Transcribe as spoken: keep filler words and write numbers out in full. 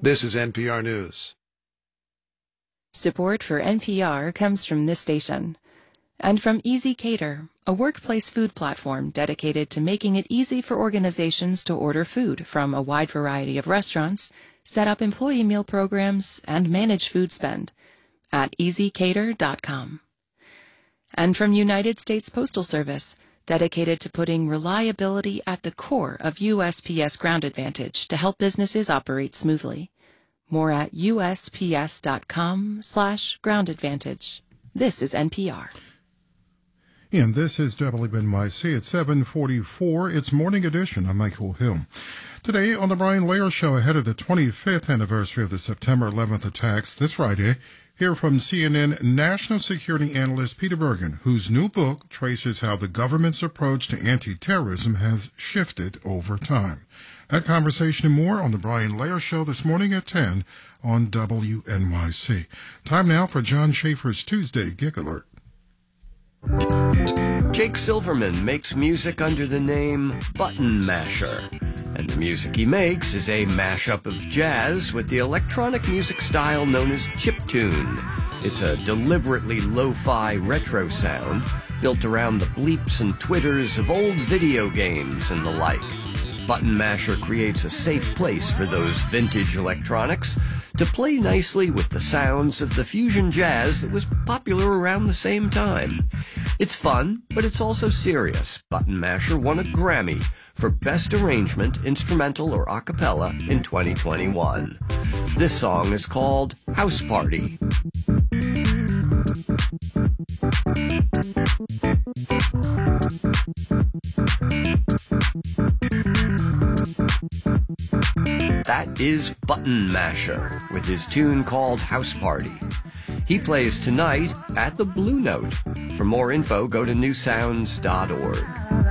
This is N P R News. Support for N P R comes from this station and from Easy Cater, a workplace food platform dedicated to making it easy for organizations to order food from a wide variety of restaurants, set up employee meal programs, and manage food spend at easy cater dot com. And from United States Postal Service, dedicated to putting reliability at the core of U S P S Ground Advantage to help businesses operate smoothly. More at U S P S dot com slash ground advantage. This is N P R. And this is W N Y C at seven forty-four. It's Morning Edition. I'm Michael Hill. Today on the Brian Lehrer Show, ahead of the twenty-fifth anniversary of the September eleventh attacks this Friday, hear from C N N national security analyst Peter Bergen, whose new book traces how the government's approach to anti-terrorism has shifted over time. That conversation and more on the Brian Lehrer Show this morning at ten on W N Y C. Time now for John Schaefer's Tuesday Gig Alert. Jake Silverman makes music under the name Button Masher, and the music he makes is a mashup of jazz with the electronic music style known as chiptune. It's a deliberately lo-fi retro sound built around the bleeps and twitters of old video games and the like. Button Masher creates a safe place for those vintage electronics to play nicely with the sounds of the fusion jazz that was popular around the same time. It's fun, but it's also serious. Button Masher won a Grammy for Best Arrangement, Instrumental or A Cappella in twenty twenty-one. This song is called House Party. That is Button Masher with his tune called House Party. He plays tonight at the Blue Note. For more info, go to new sounds dot org.